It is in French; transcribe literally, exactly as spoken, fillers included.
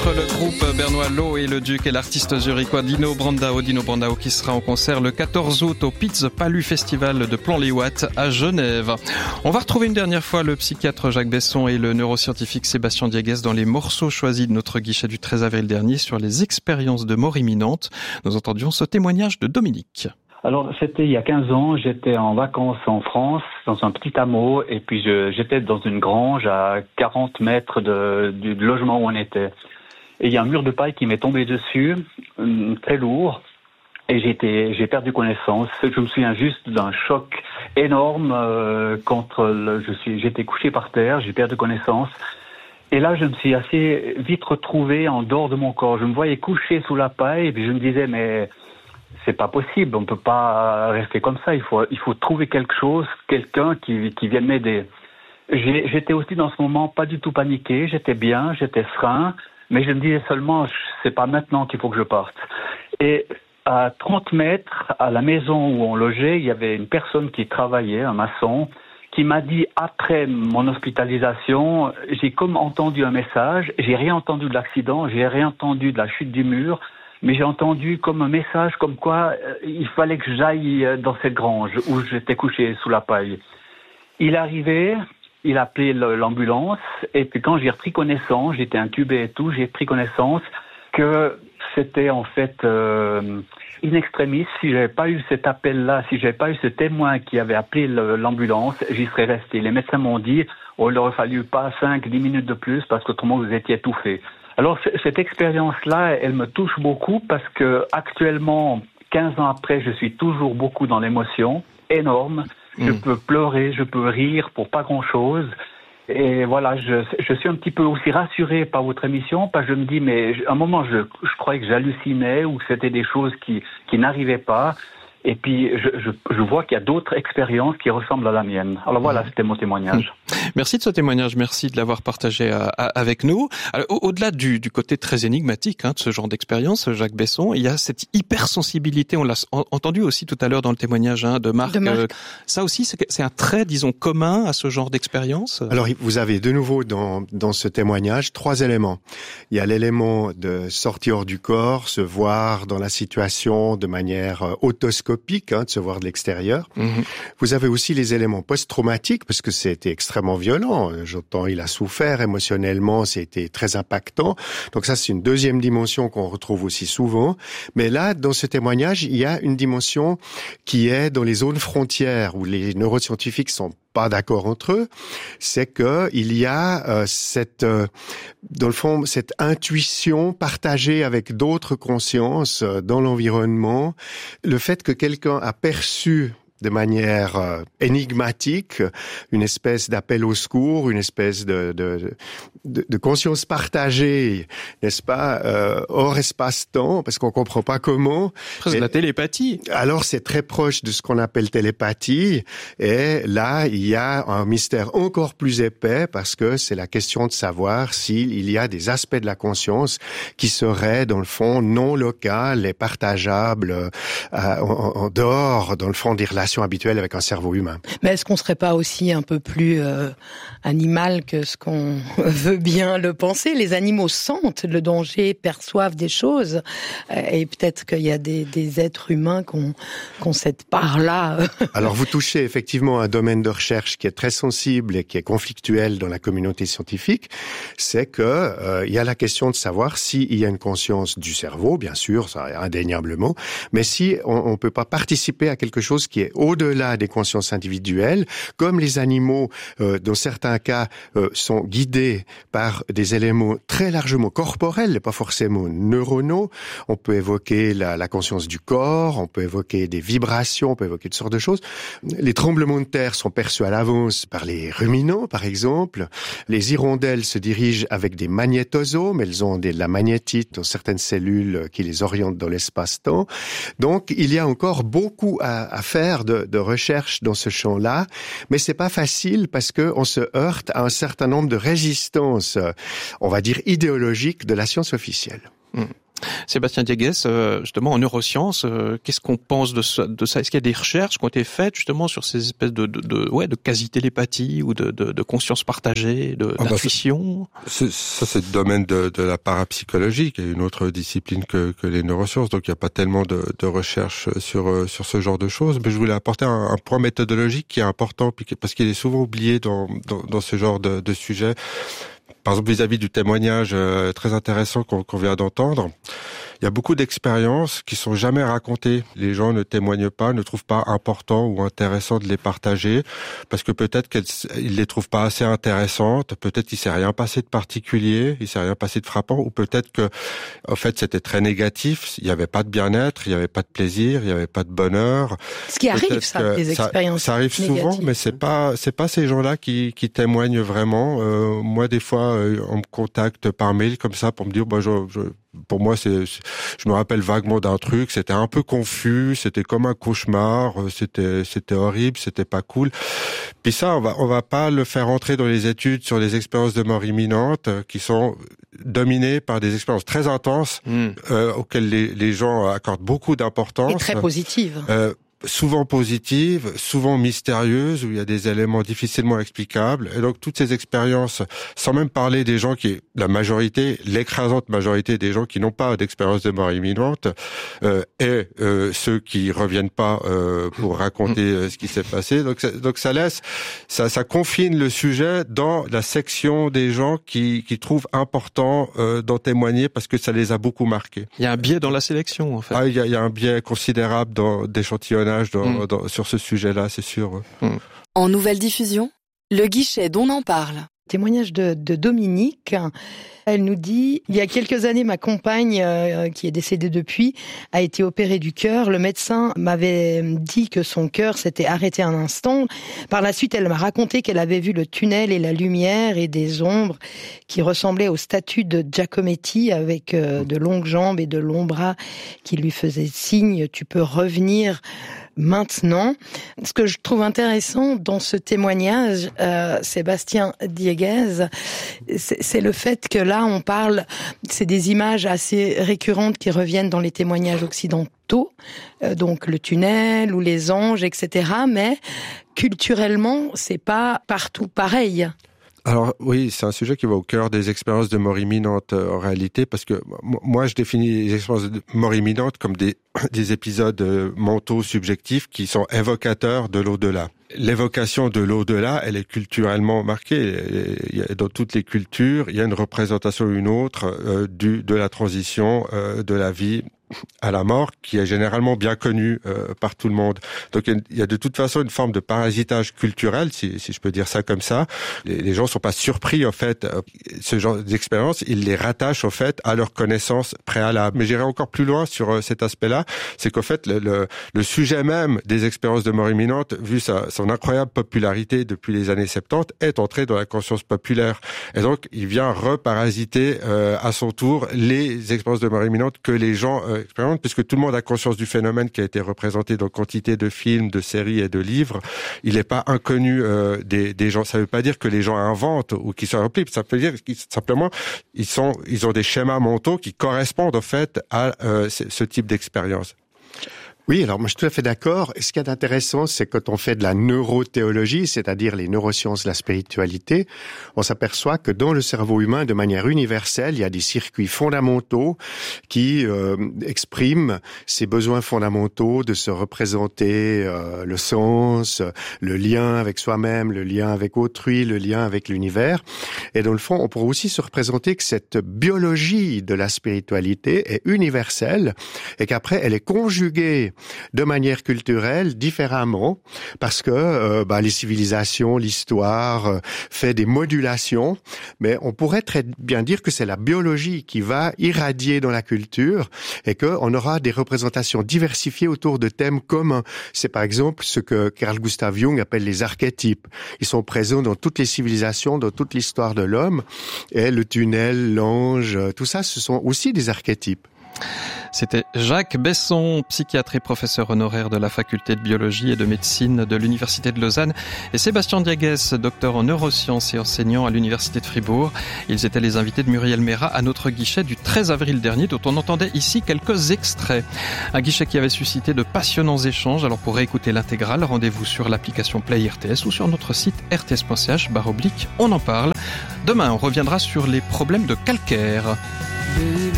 entre le groupe bernois L'Eau et le Duc et l'artiste zurichois Dino Brandao. Dino Brandao qui sera en concert le quatorze août au Piz Palu Festival de Plan-les-Ouates à Genève. On va retrouver une dernière fois le psychiatre Jacques Besson et le neuroscientifique Sébastien Diegues dans les morceaux choisis de notre guichet du treize avril dernier sur les expériences de mort imminente. Nous entendions ce témoignage de Dominique. Alors, c'était il y a quinze ans, j'étais en vacances en France, dans un petit hameau, et puis je, j'étais dans une grange à quarante mètres de, du logement où on était. Et il y a un mur de paille qui m'est tombé dessus, très lourd, et j'ai, été, j'ai perdu connaissance. Je me souviens juste d'un choc énorme euh, contre le, je suis, j'étais couché par terre, j'ai perdu connaissance. Et là, je me suis assez vite retrouvé en dehors de mon corps. Je me voyais couché sous la paille, et puis je me disais, mais c'est pas possible, on peut pas rester comme ça, il faut, il faut trouver quelque chose, quelqu'un qui, qui vienne m'aider. J'ai, j'étais aussi dans ce moment pas du tout paniqué, j'étais bien, j'étais serein, mais je me disais seulement, c'est pas maintenant qu'il faut que je parte. Et à trente mètres, à la maison où on logeait, il y avait une personne qui travaillait, un maçon, qui m'a dit, après mon hospitalisation, j'ai comme entendu un message, j'ai rien entendu de l'accident, j'ai rien entendu de la chute du mur, mais j'ai entendu comme un message comme quoi euh, il fallait que j'aille dans cette grange où j'étais couché sous la paille. Il arrivait, il appelait le, l'ambulance, et puis quand j'ai repris connaissance, j'étais intubé et tout, j'ai pris connaissance que c'était en fait euh, in extremis. Si j'avais pas eu cet appel-là, si j'avais pas eu ce témoin qui avait appelé le, l'ambulance, j'y serais resté. Les médecins m'ont dit, oh, il aurait fallu pas cinq, dix minutes de plus parce qu'autrement vous étiez étouffé. Alors cette expérience-là, elle me touche beaucoup parce que actuellement, quinze ans après, je suis toujours beaucoup dans l'émotion, énorme. Mmh. Je peux pleurer, je peux rire pour pas grand-chose. Et voilà, je, je suis un petit peu aussi rassuré par votre émission parce que je me dis, mais à un moment, je, je croyais que j'hallucinais ou que c'était des choses qui, qui n'arrivaient pas. Et puis, je, je, je vois qu'il y a d'autres expériences qui ressemblent à la mienne. Alors voilà, c'était mon témoignage. Merci de ce témoignage, merci de l'avoir partagé à, à, avec nous. Alors, au, au-delà du, du côté très énigmatique hein, de ce genre d'expérience, Jacques Besson, il y a cette hypersensibilité, on l'a entendu aussi tout à l'heure dans le témoignage hein, de Marc. De Marc. Euh, ça aussi, c'est, c'est un trait, disons, commun à ce genre d'expérience. Alors, vous avez de nouveau dans, dans ce témoignage trois éléments. Il y a l'élément de sortir hors du corps, se voir dans la situation de manière euh, autoscopique, Hein, de se voir de l'extérieur. Mmh. Vous avez aussi les éléments post-traumatiques, parce que c'était extrêmement violent. J'entends, il a souffert émotionnellement, c'était très impactant. Donc ça, c'est une deuxième dimension qu'on retrouve aussi souvent. Mais là, dans ce témoignage, il y a une dimension qui est dans les zones frontières, où les neuroscientifiques sont pas d'accord entre eux, c'est que il y a euh, cette, euh, dans le fond, cette intuition partagée avec d'autres consciences euh, dans l'environnement, le fait que quelqu'un a perçu de manière euh, énigmatique, une espèce d'appel au secours, une espèce de, de, de, de conscience partagée, n'est-ce pas, euh, hors espace-temps, parce qu'on comprend pas comment. C'est de la télépathie. Alors, c'est très proche de ce qu'on appelle télépathie, et là, il y a un mystère encore plus épais, parce que c'est la question de savoir s'il y a des aspects de la conscience qui seraient, dans le fond, non locales et partageables euh, en, en dehors, dans le fond, des relations habituelle avec un cerveau humain. Mais est-ce qu'on serait pas aussi un peu plus euh, animal que ce qu'on veut bien le penser? Les animaux sentent le danger, perçoivent des choses, euh, et peut-être qu'il y a des, des êtres humains qu'on qu'on cette part-là. Alors vous touchez effectivement un domaine de recherche qui est très sensible et qui est conflictuel dans la communauté scientifique, c'est que euh, il y a la question de savoir s'il y a une conscience du cerveau, bien sûr, ça indéniablement, mais si on ne peut pas participer à quelque chose qui est au-delà des consciences individuelles, comme les animaux, euh, dans certains cas, euh, sont guidés par des éléments très largement corporels, pas forcément neuronaux. On peut évoquer la, la conscience du corps, on peut évoquer des vibrations, on peut évoquer toutes sortes de choses. Les tremblements de terre sont perçus à l'avance par les ruminants, par exemple. Les hirondelles se dirigent avec des magnétosomes, elles ont de la magnétite dans certaines cellules qui les orientent dans l'espace-temps. Donc, il y a encore beaucoup à, à faire de, de recherche dans ce champ-là, mais c'est pas facile parce que on se heurte à un certain nombre de résistances, on va dire idéologiques, de la science officielle. Mmh. Sébastien Diegues, euh, justement en neurosciences, euh, qu'est-ce qu'on pense de ça, de ça? Est-ce qu'il y a des recherches qui ont été faites justement sur ces espèces de, de, de ouais, de quasi-télépathie ou de, de, de conscience partagée, de, ah d'intuition? Bah c'est, ça, c'est le domaine de, de la parapsychologie, qui est une autre discipline que, que les neurosciences. Donc, il n'y a pas tellement de, de recherches sur sur ce genre de choses. Mais je voulais apporter un, un point méthodologique qui est important, parce qu'il est souvent oublié dans dans, dans ce genre de, de sujet. Par exemple, vis-à-vis du témoignage euh, très intéressant qu'on, qu'on vient d'entendre, il y a beaucoup d'expériences qui sont jamais racontées. Les gens ne témoignent pas, ne trouvent pas important ou intéressant de les partager, parce que peut-être qu'ils les trouvent pas assez intéressantes, peut-être qu'il s'est rien passé de particulier, il s'est rien passé de frappant, ou peut-être que, en fait, c'était très négatif, il y avait pas de bien-être, il y avait pas de plaisir, il y avait pas de bonheur. Ce qui arrive, peut-être ça, des expériences ça, ça arrive négatives. souvent, mais c'est pas, c'est pas ces gens-là qui, qui témoignent vraiment. Euh, moi, des fois, euh, on me contacte par mail comme ça pour me dire, bah, je, je pour moi, c'est, je me rappelle vaguement d'un truc. C'était un peu confus, c'était comme un cauchemar, c'était, c'était horrible, c'était pas cool. Puis ça, on va, on va pas le faire entrer dans les études sur les expériences de mort imminente qui sont dominées par des expériences très intenses mmh. euh, auxquelles les, les gens accordent beaucoup d'importance. Et très positives. Euh, souvent positives, souvent mystérieuses, où il y a des éléments difficilement explicables. Et donc, toutes ces expériences, sans même parler des gens qui, la majorité, l'écrasante majorité des gens qui n'ont pas d'expérience de mort imminente, euh, et euh, ceux qui reviennent pas euh, pour raconter euh, ce qui s'est passé. Donc, ça, donc ça laisse, ça, ça confine le sujet dans la section des gens qui, qui trouvent important euh, d'en témoigner parce que ça les a beaucoup marqués. Il y a un biais dans la sélection, en fait. Ah, il y a, il y a un biais considérable dans d'échantillonnage Dans, mmh. dans, sur ce sujet-là, c'est sûr. Mmh. En nouvelle diffusion, le guichet d'On en parle. Témoignage de, de Dominique. Elle nous dit, il y a quelques années, ma compagne, euh, qui est décédée depuis, a été opérée du cœur. Le médecin m'avait dit que son cœur s'était arrêté un instant. Par la suite, elle m'a raconté qu'elle avait vu le tunnel et la lumière et des ombres qui ressemblaient aux statues de Giacometti avec euh, de longues jambes et de longs bras qui lui faisaient signe, tu peux revenir maintenant. Ce que je trouve intéressant dans ce témoignage, euh, Sébastien Diegues, c'est, c'est le fait que là, on parle, c'est des images assez récurrentes qui reviennent dans les témoignages occidentaux, euh, donc le tunnel ou les anges, et cetera. Mais culturellement, c'est pas partout pareil. Alors oui, c'est un sujet qui va au cœur des expériences de mort imminente euh, en réalité, parce que moi je définis les expériences de mort imminente comme des, des épisodes euh, mentaux subjectifs qui sont évocateurs de l'au-delà. L'évocation de l'au-delà, elle est culturellement marquée. Il y a, dans toutes les cultures, il y a une représentation ou une autre euh, du, de la transition euh, de la vie à la mort, qui est généralement bien connue euh, par tout le monde. Donc il y a de toute façon une forme de parasitage culturel, si, si je peux dire ça comme ça. Les, les gens sont pas surpris en fait. Euh, ce genre d'expérience, ils les rattachent au fait à leur connaissance préalable. Mais j'irai encore plus loin sur euh, cet aspect-là, c'est qu'en fait le, le, le sujet même des expériences de mort imminente, vu sa, son incroyable popularité depuis les années soixante-dix, est entré dans la conscience populaire. Et donc il vient reparasiter euh, à son tour les expériences de mort imminente que les gens euh, expérimente, puisque tout le monde a conscience du phénomène qui a été représenté dans quantité de films, de séries et de livres. Il n'est pas inconnu euh, des, des gens. Ça ne veut pas dire que les gens inventent ou qu'ils sont remplis. Ça veut dire qu'ils, simplement ils sont, ils ont des schémas mentaux qui correspondent au fait à euh, ce type d'expérience. Oui, alors moi je suis tout à fait d'accord. Ce qui est intéressant, c'est quand on fait de la neurothéologie, c'est-à-dire les neurosciences de la spiritualité, on s'aperçoit que dans le cerveau humain, de manière universelle, il y a des circuits fondamentaux qui euh, expriment ces besoins fondamentaux de se représenter euh, le sens, le lien avec soi-même, le lien avec autrui, le lien avec l'univers. Et dans le fond, on pourrait aussi se représenter que cette biologie de la spiritualité est universelle et qu'après, elle est conjuguée de manière culturelle, différemment, parce que euh, bah, les civilisations, l'histoire euh, fait des modulations, mais on pourrait très bien dire que c'est la biologie qui va irradier dans la culture et qu'on aura des représentations diversifiées autour de thèmes communs. C'est par exemple ce que Carl Gustav Jung appelle les archétypes. Ils sont présents dans toutes les civilisations, dans toute l'histoire de l'homme, et le tunnel, l'ange, tout ça, ce sont aussi des archétypes. C'était Jacques Besson, psychiatre et professeur honoraire de la faculté de biologie et de médecine de l'Université de Lausanne, et Sébastien Diaguès, docteur en neurosciences et enseignant à l'Université de Fribourg. Ils étaient les invités de Muriel Mérat à notre guichet du treize avril dernier, dont on entendait ici quelques extraits. Un guichet qui avait suscité de passionnants échanges. Alors pour réécouter l'intégrale, rendez-vous sur l'application Play R T S ou sur notre site r t s point c h barre oblique. On en parle. Demain, on reviendra sur les problèmes de calcaire.